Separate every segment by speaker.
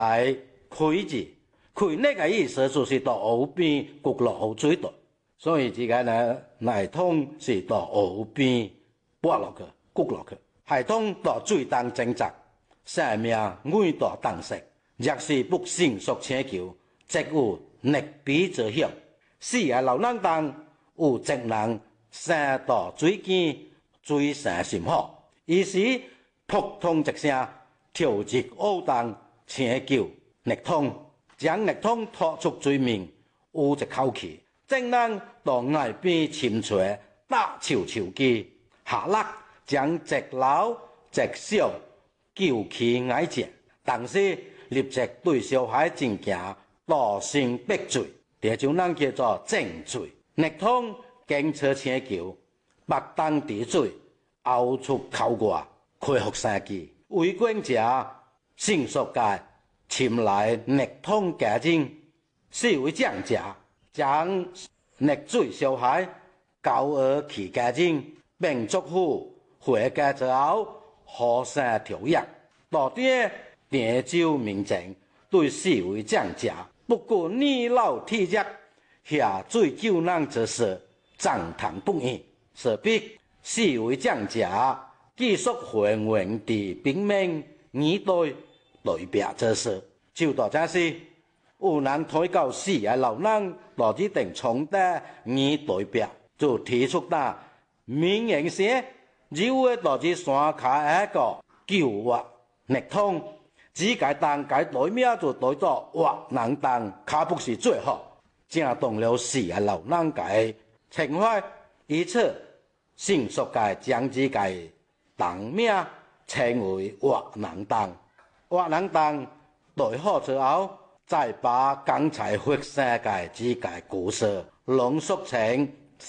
Speaker 1: 来开字，开那个意思就是到湖边焗落湖水度，所以这个呢，内桶是到湖边拨落去、焗落去，系统到水当挣扎，生命每到当食，若是不成熟请求，则有逆比之险。死个老人当有责任生到水间，水生甚好，于是扑通一声跳入湖当，请求逆通，将逆通拖出水面，有一口气，正人到岸边深垂，打球球机下落，将直老直小救起矮只，但是立即对小孩进行道成白罪，这种人叫做正罪。逆通警车请求，目瞪滴水，呕出口外，恢复生机。违规者迅速界侵来逆通家人，视为降者，将溺水小孩交讹其家人，并祝福回家之后互相调养。到底郑州民众对视为降者，不顾年老体弱，下水救人之事，赞叹不已。势必视为降者继续还原地平民耳对对别之事。就到这时，有人推到死个老人，落一定冲得耳对别，就提出那民营些，如果落去山卡那个救活逆通，只该当该对面就对到活人当，卡不是最好，正当了死个老人该情怀，因此迅速界将之个当名称为活人当。活人当对好之后，再把刚才发生嘅之个故事浓缩成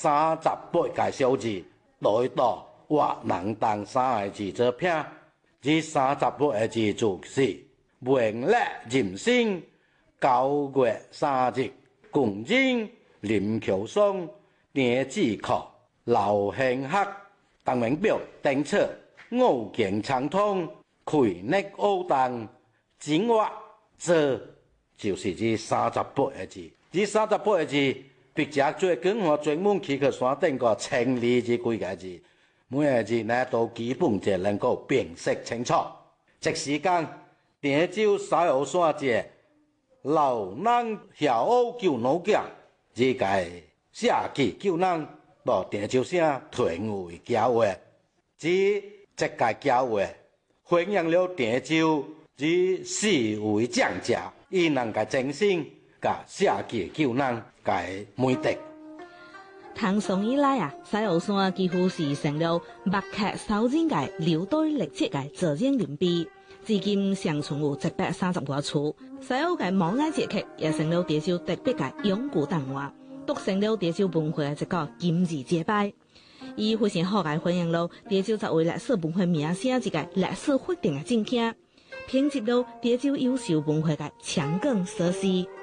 Speaker 1: 38个小字，对到活人当3个字做片。这38个字就是明历壬申9月3日，共人林桥松电子课刘兴克邓明表订册5件长通开逆湖当整活，这就是这38个字。这38个字笔者最近我专门去山顶个清理这几个字，每个字呢都基本就能够辨识清楚。即时间郑州西湖山节老人下湖救老家，这个写记救人到郑州省屯为教会，这个教会弘扬了郑州之视为降者，以人个精神甲写记救人个美德。
Speaker 2: 唐宋以来西湖山几乎是成了墨客少人界留队历史界责任林碑，至今尚存有130多处。西湖界毛爱节客也成了郑州特别界永固档案，独成了郑州文化的一个今日节摆。伊非常好个弘扬了郑州作为历史文化名声一个历史决定的证件，拼接了郑州优秀文化界强港所施。